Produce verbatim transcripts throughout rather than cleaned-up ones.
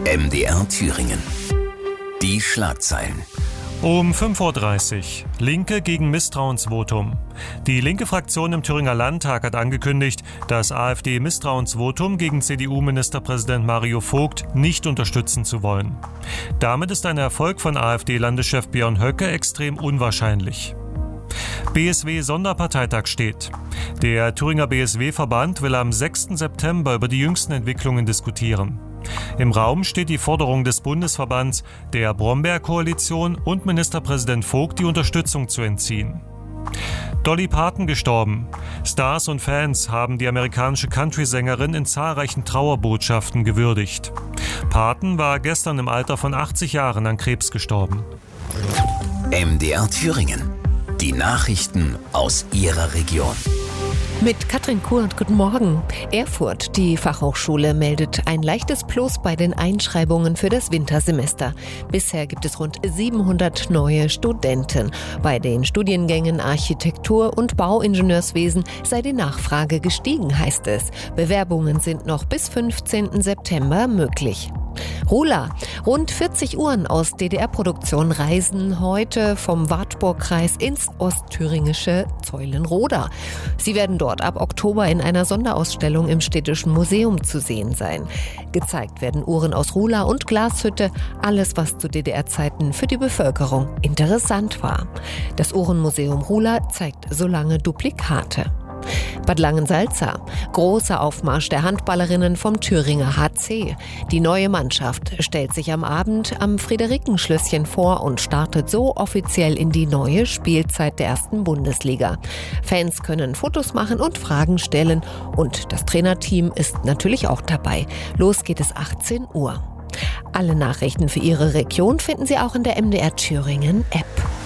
M D R Thüringen. Die Schlagzeilen. Um fünf Uhr dreißig. Linke gegen Misstrauensvotum. Die linke Fraktion im Thüringer Landtag hat angekündigt, das AfD-Misstrauensvotum gegen C D U-Ministerpräsident Mario Vogt nicht unterstützen zu wollen. Damit ist ein Erfolg von AfD-Landeschef Björn Höcke extrem unwahrscheinlich. B S W-Sonderparteitag steht. Der Thüringer B S W-Verband will am sechsten September über die jüngsten Entwicklungen diskutieren. Im Raum steht die Forderung des Bundesverbands, der Brombeer-Koalition und Ministerpräsident Vogt die Unterstützung zu entziehen. Dolly Parton gestorben. Stars und Fans haben die amerikanische Country-Sängerin in zahlreichen Trauerbotschaften gewürdigt. Parton war gestern im Alter von achtzig Jahren an Krebs gestorben. M D R Thüringen. Die Nachrichten aus Ihrer Region. Mit Katrin Kurt, guten Morgen. Erfurt, die Fachhochschule, meldet ein leichtes Plus bei den Einschreibungen für das Wintersemester. Bisher gibt es rund siebenhundert neue Studenten. Bei den Studiengängen Architektur und Bauingenieurswesen sei die Nachfrage gestiegen, heißt es. Bewerbungen sind noch bis fünfzehnten September möglich. Rula. Rund vierzig Uhren aus D D R-Produktion reisen heute vom Wartburgkreis ins ostthüringische Zeulenroda. Sie werden dort ab Oktober in einer Sonderausstellung im Städtischen Museum zu sehen sein. Gezeigt werden Uhren aus Rula und Glashütte, alles was zu D D R-Zeiten für die Bevölkerung interessant war. Das Uhrenmuseum Rula zeigt so lange Duplikate. Bad Langensalza. Großer Aufmarsch der Handballerinnen vom Thüringer H C. Die neue Mannschaft stellt sich am Abend am Friederikenschlösschen vor und startet so offiziell in die neue Spielzeit der ersten Bundesliga. Fans können Fotos machen und Fragen stellen und das Trainerteam ist natürlich auch dabei. Los geht es achtzehn Uhr. Alle Nachrichten für Ihre Region finden Sie auch in der M D R Thüringen App.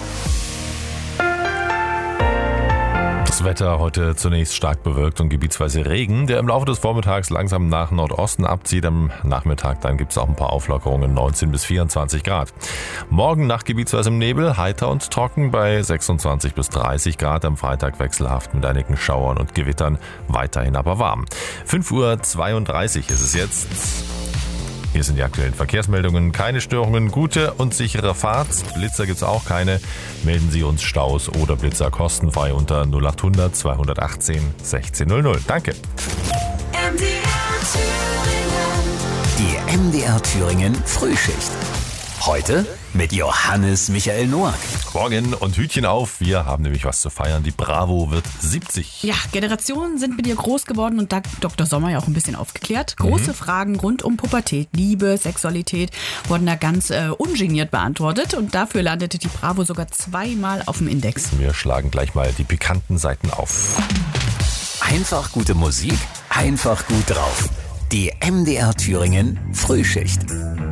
Das Wetter heute zunächst stark bewölkt und gebietsweise Regen, der im Laufe des Vormittags langsam nach Nordosten abzieht. Am Nachmittag dann gibt es auch ein paar Auflockerungen, neunzehn bis vierundzwanzig Grad. Morgen Nacht gebietsweise im Nebel, heiter und trocken bei sechsundzwanzig bis dreißig Grad. Am Freitag wechselhaft mit einigen Schauern und Gewittern, weiterhin aber warm. fünf Uhr zweiunddreißig ist es jetzt. Hier sind die aktuellen Verkehrsmeldungen. Keine Störungen, gute und sichere Fahrt. Blitzer gibt's auch keine. Melden Sie uns Staus oder Blitzer kostenfrei unter null acht hundert zweihundertachtzehn sechzehn null null. Danke. M D R Thüringen. Die M D R Thüringen Frühschicht. Heute mit Johannes Michael Noack. Morgen und Hütchen auf, wir haben nämlich was zu feiern. Die Bravo wird siebzig. Ja, Generationen sind mit ihr groß geworden und da Doktor Sommer ja auch ein bisschen aufgeklärt. Große mhm. Fragen rund um Pubertät, Liebe, Sexualität wurden da ganz äh, ungeniert beantwortet und dafür landete die Bravo sogar zweimal auf dem Index. Wir schlagen gleich mal die pikanten Seiten auf. Einfach gute Musik, einfach gut drauf. Die M D R Thüringen Frühschicht.